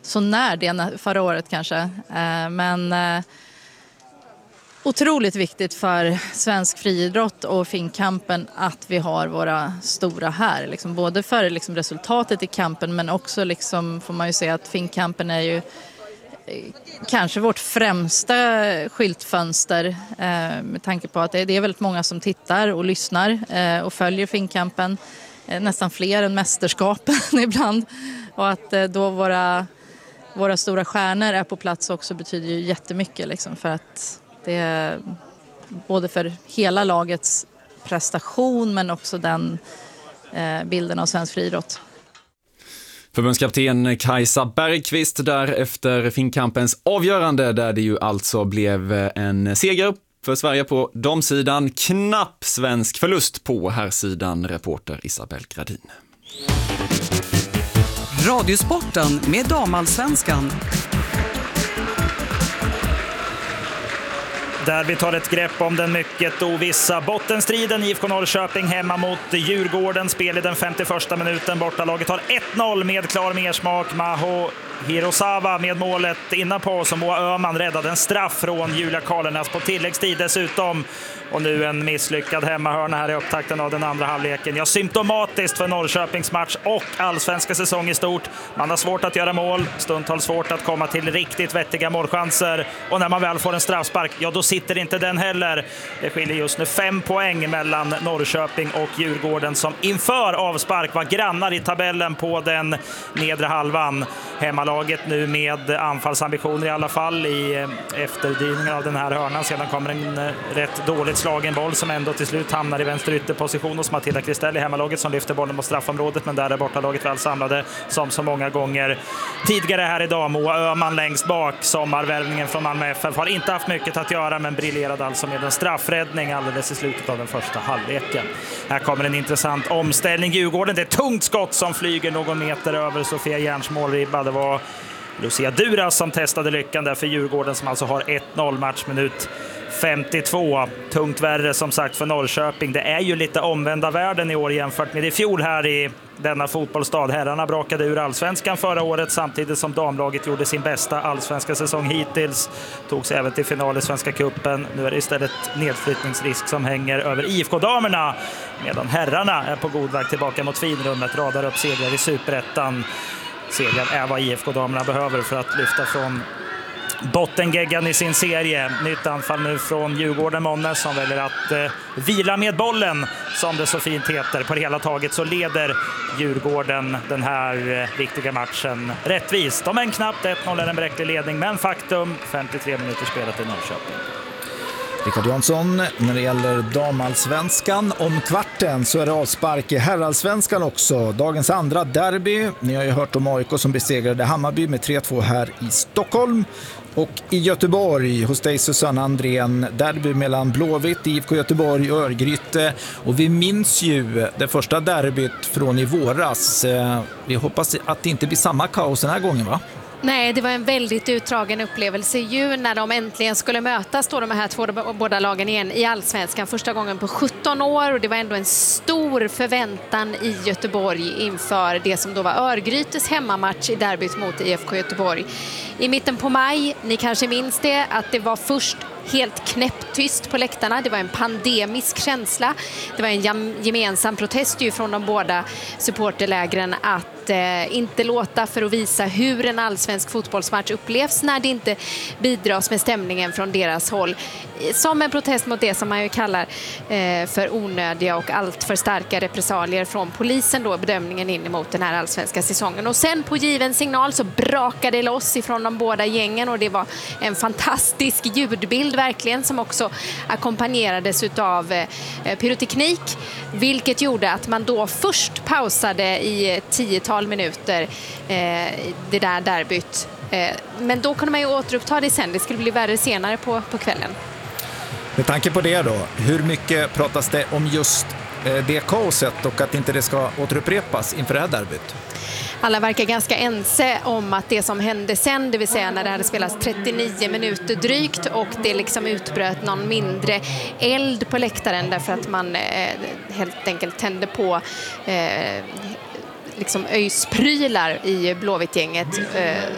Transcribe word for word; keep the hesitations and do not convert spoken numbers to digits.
så när det förra året kanske. Eh, men eh, otroligt viktigt för svensk friidrott och finnkampen att vi har våra stora här. Liksom, både för liksom, resultatet i kampen, men också liksom, får man ju säga att finnkampen är ju kanske vårt främsta skyltfönster eh, med tanke på att det, det är väldigt många som tittar och lyssnar eh, och följer finnkampen. Eh, nästan fler än mästerskapen ibland. Och att eh, då våra, våra stora stjärnor är på plats också betyder ju jättemycket. Liksom, för att det är både för hela lagets prestation men också den eh, bilden av svensk friidrott. Förbundskapten Kajsa Bergqvist där efter finnkampens avgörande, där det ju alltså blev en seger för Sverige på damsidan. Knapp svensk förlust på herrsidan, reporter Isabel Gradin. Radiosporten med damallsvenskan. Där vi tar ett grepp om den mycket ovissa bottenstriden. I F K Norrköping hemma mot Djurgården. Spel i den femtioförsta minuten. Bortalaget har ett noll med klar mersmak. Maho Hirosawa med målet innan på, som Moa Öhman räddade en straff från Julia Karlenäs på tilläggstid dessutom. Och nu en misslyckad hemmahörna här i upptakten av den andra halvleken. Ja, symptomatiskt för Norrköpings match och allsvenska säsong i stort. Man har svårt att göra mål, stundtals svårt att komma till riktigt vettiga målchanser. Och när man väl får en straffspark, ja då sitter inte den heller. Det skiljer just nu fem poäng mellan Norrköping och Djurgården, som inför avspark var grannar i tabellen på den nedre halvan. Hemmalaget nu med anfallsambitioner i alla fall i efterdrivningen av den här hörnan. Sedan kommer en rätt dåligt slagen boll som ändå till slut hamnar i vänster ytterposition hos Matilda Kristell i hemmalaget, som lyfter bollen mot straffområdet, men där är bortalaget väl samlade som så många gånger tidigare här idag. Moa Öhman längst bak, sommarvärvningen från Malmö F F, har inte haft mycket att göra men briljerade alltså med en straffräddning alldeles i slutet av den första halvleken. Här kommer en intressant omställning. Djurgården, det är ett tungt skott som flyger någon meter över Sofia Järns målribba. Det var Lucia Duras som testade lyckan där för Djurgården, som alltså har ett noll matchminut femtiotvå. Tungt värre som sagt för Norrköping. Det är ju lite omvända världen i år jämfört med i fjol här i denna fotbollsstad. Herrarna brakade ur allsvenskan förra året samtidigt som damlaget gjorde sin bästa allsvenska säsong hittills. Togs även till final i Svenska cupen. Nu är det istället nedflyttningsrisk som hänger över I F K-damerna, medan herrarna är på god väg tillbaka mot finrummet, radar upp segrar i Superettan. Segern är vad I F K-damerna behöver för att lyfta från bottengeggan i sin serie. Nytt anfall nu från Djurgården Månnes, som väljer att eh, vila med bollen, som det så fint heter. På det hela taget så leder Djurgården den här eh, viktiga matchen rättvist. De är en knappt ett noll, är en bräcklig ledning, men faktum, femtiotre minuter spelat i Norrköping. Rickard Jansson, när det gäller damallsvenskan om kvarten så är det avspark i herrallsvenskan också. Dagens andra derby. Ni har ju hört om A I K som besegrade Hammarby med tre två här i Stockholm. Och i Göteborg hos dig Susanne Andrén, derby mellan Blåvitt, I F K Göteborg och Örgryte. Och vi minns ju det första derbyt från i våras. Vi hoppas att det inte blir samma kaos den här gången, va? Nej, det var en väldigt utdragen upplevelse ju när de äntligen skulle mötas då, de här två båda lagen igen i allsvenskan första gången på sjutton år, och det var ändå en stor förväntan i Göteborg inför det som då var Örgrytes hemmamatch i derbyt mot I F K Göteborg. I mitten på maj, ni kanske minns det, att det var först helt knäpptyst på läktarna. Det var en pandemisk känsla. Det var en gemensam protest ju från de båda supporterlägren att eh, inte låta för att visa hur en allsvensk fotbollsmatch upplevs när det inte bidras med stämningen från deras håll. Som en protest mot det som man ju kallar eh, för onödiga och allt för starka repressalier från polisen då, bedömningen in emot den här allsvenska säsongen. Och sen på given signal så brakade det loss ifrån de båda gängen, och det var en fantastisk ljudbild verkligen, som också ackompanjerades utav eh, pyroteknik, vilket gjorde att man då först pausade i tiotal minuter eh, det där derbyt. Eh, men då kunde man ju återuppta det sen. Det skulle bli värre senare på, på kvällen. Med tanke på det då, hur mycket pratas det om just eh, det kaoset och att inte det ska återupprepas inför det här derbyt? Alla verkar ganska ense om att det som hände sen, det vill säga när det hade spelats trettionio minuter drygt och det liksom utbröt någon mindre eld på läktaren därför att man eh, helt enkelt tände på eh, liksom öjsprylar i Blåvittgänget, eh,